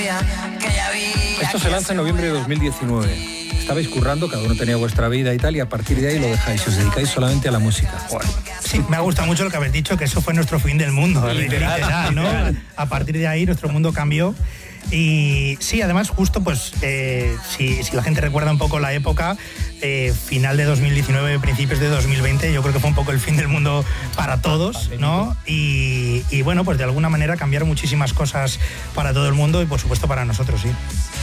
Esto se lanza en noviembre de 2019. Estabais currando, cada uno tenía vuestra vida y tal, y a partir de ahí lo dejáis, os dedicáis solamente a la música. Bueno, sí, me ha gustado mucho lo que habéis dicho, que eso fue nuestro fin del mundo, literal, ¿no? A partir de ahí nuestro mundo cambió. Y sí, además justo pues si la gente recuerda un poco la época, final de 2019, principios de 2020, yo creo que fue un poco el fin del mundo para todos, ¿no? Y bueno, pues de alguna manera cambiaron muchísimas cosas para todo el mundo y por supuesto para nosotros, sí.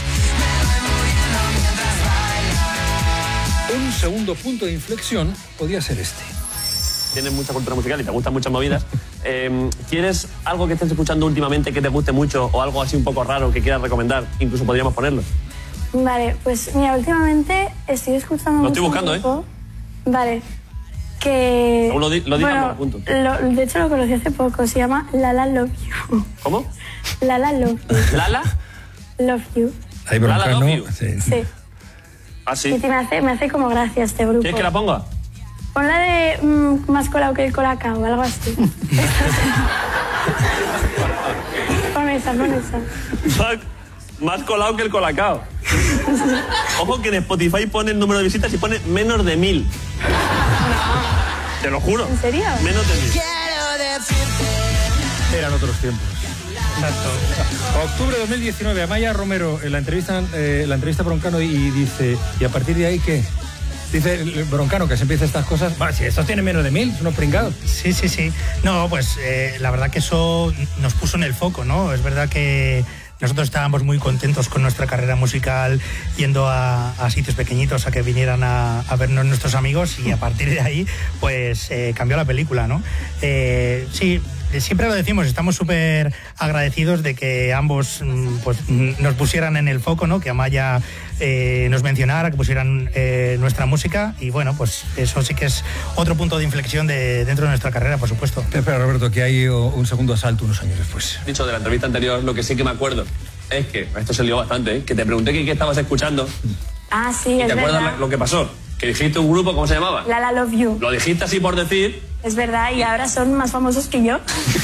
Un segundo punto de inflexión podía ser este. Tienes mucha cultura musical y te gustan muchas movidas. ¿Quieres algo que estés escuchando últimamente que te guste mucho o algo así un poco raro que quieras recomendar? Incluso podríamos ponerlo. Vale, pues mira, últimamente estoy escuchando... Lo estoy buscando, grupo, Vale, que... Lo digas, bueno, punto. De hecho lo conocí hace poco, se llama Lala Love You. ¿Cómo? Lala Love You. ¿Lala? Love You. Ahí Lala Love You. Sí. Ah, sí. Y me hace como gracia este grupo. ¿Quieres que la ponga? Pon la de más colado que el colacao, algo así. Pon esa. Más colado que el colacao. Ojo que en Spotify pone el número de visitas y pone menos de 1000. No. Te lo juro. ¿En serio? Menos de 1000. Eran otros tiempos. Exacto. Octubre de 2019, Amaya Romero, en la entrevista Broncano y dice, ¿y a partir de ahí qué? Dice el Broncano que se empieza estas cosas. Bueno, si estos tienen menos de 1000, son unos pringados. Sí. No, pues la verdad que eso nos puso en el foco, ¿no? Es verdad que nosotros estábamos muy contentos con nuestra carrera musical, yendo a sitios pequeñitos a que vinieran a vernos nuestros amigos, y a partir de ahí, pues cambió la película, ¿no? Sí. Siempre lo decimos, estamos súper agradecidos de que ambos pues, nos pusieran en el foco, ¿no? Que Amaya nos mencionara, que pusieran nuestra música, y bueno, pues eso sí que es otro punto de inflexión dentro de nuestra carrera, por supuesto. Espera, Roberto, que hay un segundo asalto unos años después. Dicho de la entrevista anterior, lo que sí que me acuerdo es que, esto se lió bastante, que te pregunté qué estabas escuchando. Ah, sí, ¿Y es te acuerdas verdad. lo que pasó? Que dijiste un grupo, ¿cómo se llamaba? Lala Love You. Lo dijiste así por decir. Es verdad, y ahora son más famosos que yo.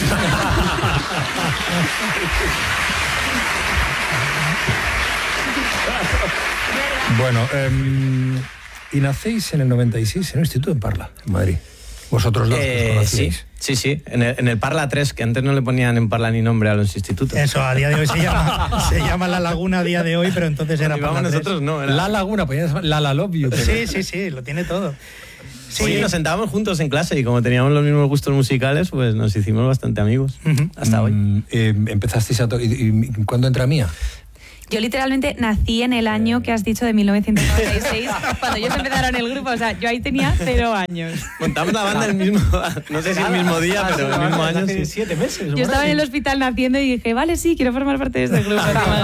Bueno, y nacéis en el 96 en un instituto en Parla, en Madrid. Vosotros dos que os conocíais. Sí. En el Parla 3, que antes no le ponían en Parla ni nombre a los institutos. Eso, a día de hoy se llama La Laguna a día de hoy, pero entonces era Parla 3. Nosotros no, era... La Laguna, pues Lala Love You. Pero... Sí, lo tiene todo. Sí. Oye, nos sentábamos juntos en clase y como teníamos los mismos gustos musicales, pues nos hicimos bastante amigos. Hasta hoy. Empezasteis a... ¿Y cuándo entra Mía? Yo literalmente nací en el año que has dicho de 1996, cuando ellos empezaron el grupo. O sea, yo ahí tenía 0 años. Montamos la banda el mismo, no sé si el mismo día, pero el mismo año. Hace 7 meses. Yo estaba en el hospital naciendo y dije, vale, sí, quiero formar parte de este grupo.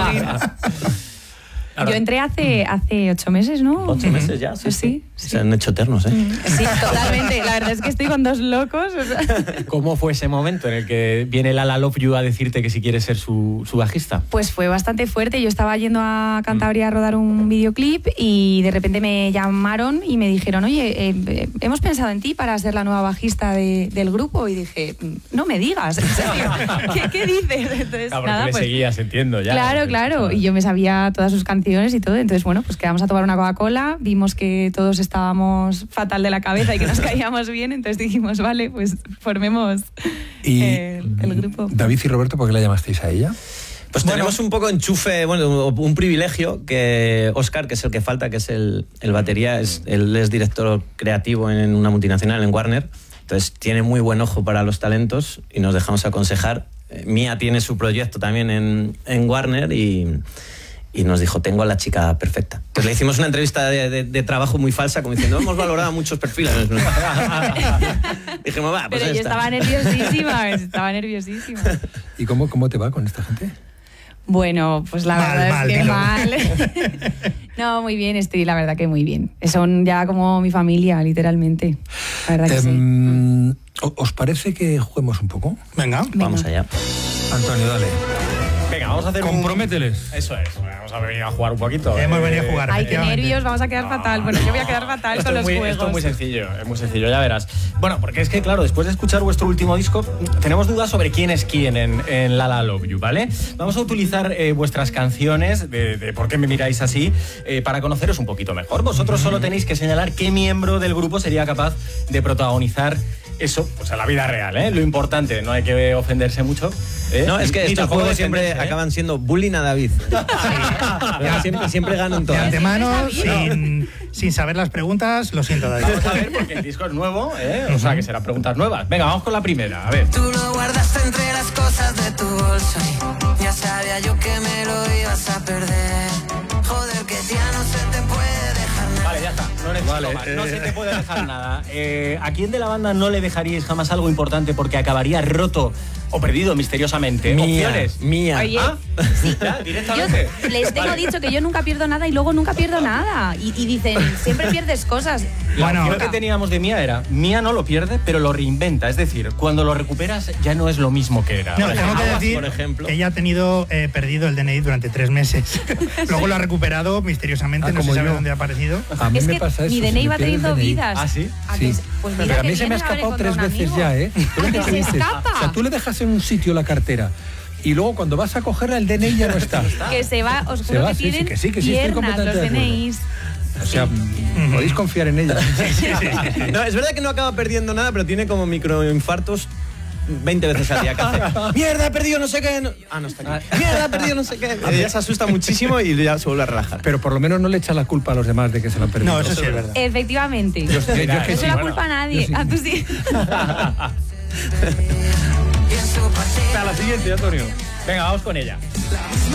Yo entré hace 8 meses, ¿no? 8 meses ya, sí. Se han hecho eternos, ¿eh? Sí, totalmente. La verdad es que estoy con 2 locos. O sea. ¿Cómo fue ese momento en el que viene Lala Love You a decirte que si quieres ser su bajista? Pues fue bastante fuerte. Yo estaba yendo a Cantabria a rodar un videoclip y de repente me llamaron y me dijeron, oye, hemos pensado en ti para ser la nueva bajista del grupo. Y dije, no me digas, ¿en serio? ¿Qué dices? Entonces, Claro, nada, porque pues, le seguías, entiendo ya. Claro. Y yo me sabía todas sus canciones y todo. Entonces, bueno, pues quedamos a tomar una Coca-Cola, vimos que todos estábamos fatal de la cabeza y que nos caíamos bien, entonces dijimos, vale, pues formemos el grupo. David y Roberto, ¿por qué la llamasteis a ella? Pues tenemos un poco enchufe, un privilegio, que Óscar, que es el que falta, que es el batería, él es director creativo en una multinacional, en Warner, entonces tiene muy buen ojo para los talentos y nos dejamos aconsejar. Mía tiene su proyecto también en Warner y nos dijo, tengo a la chica perfecta. Entonces le hicimos una entrevista de trabajo muy falsa, como diciendo, hemos valorado muchos perfiles. Dijimos, va, pues pero yo estaba nerviosísima. ¿Y cómo te va con esta gente? Bueno, pues la verdad es que mal. No, muy bien, estoy la verdad que muy bien. Son ya como mi familia, literalmente. La verdad que sí. ¿Os parece que juguemos un poco? Venga. Vamos allá. Antonio, dale. Venga, vamos a hacer Compromételes. Eso es, vamos a venir a jugar un poquito. Hemos venido a jugar. Ay, qué efectivamente. nervios, vamos a quedar fatal. Bueno, yo voy a quedar fatal Esto con es los juegos. Esto es muy sencillo, ya verás. Bueno, porque es que, claro, después de escuchar vuestro último disco, tenemos dudas sobre quién es quién en La La Love You, ¿vale? Vamos a utilizar vuestras canciones de por qué me miráis así para conoceros un poquito mejor. Vosotros solo tenéis que señalar qué miembro del grupo sería capaz de protagonizar eso, pues en la vida real, ¿eh? Lo importante, no hay que ofenderse mucho. No, es que Ni estos tampoco juegos siempre defenderse, acaban siendo bullying a David. siempre ganan De todas. antemano, sin saber las preguntas, lo siento, David. Vamos a ver, porque el disco es nuevo, o sea que serán preguntas nuevas. Venga, vamos con la primera, a ver. Tú lo guardaste entre las cosas de tu bolso y ya sabía yo que me lo ibas a perder. Joder, que ya no se te puede dejar nada. Vale, ya está, no necesito más. No se te puede dejar nada. ¿A quién de la banda no le dejaríais jamás algo importante porque acabaría roto o perdido misteriosamente? Opciones. Mía. Oye, Sí, ya, directamente. yo les tengo dicho que yo nunca pierdo nada y luego nunca pierdo nada. Y dicen, siempre pierdes cosas. La Bueno, opción que teníamos de Mía era, Mía no lo pierde, pero lo reinventa. Es decir, cuando lo recuperas ya no es lo mismo que era. No, tengo que Aguas, decir por ejemplo. que ella ha tenido perdido el DNI durante 3 meses. Luego lo ha recuperado misteriosamente, no se como sabe yo. dónde ha aparecido. A mí Es me que pasa eso. mi se DNI me va pierde el teniendo DNI. vidas. ¿Ah, sí? ¿A Sí. que- Pues mira Pero a que mí se me ha bien, habré escapado 3 encontrado un veces amigo. ya, ¿eh? ¿Tú lo que ¿Que se dices? escapa? O sea, tú le dejas en un sitio la cartera y luego cuando vas a cogerla el DNI ya no está. Que se va, os Se juro va, que sí, tienen sí, que sí, estoy piernas completamente los de acuerdo. DNIs. O sea, podéis confiar en ella. No, es verdad que no acaba perdiendo nada, pero tiene como microinfartos 20 veces al día. Que hace, ¡mierda, he perdido no sé qué! No está aquí. ¡Mierda, he perdido no sé qué! Ella se asusta muchísimo y ya se vuelve a relajar. Pero por lo menos no le echa la culpa a los demás de que se lo han perdido. No, eso sí es verdad. Efectivamente. Yo es que No sí, se la bueno. culpa a nadie. A tú sí. Y en su partida A la siguiente, Antonio. Venga, vamos con ella.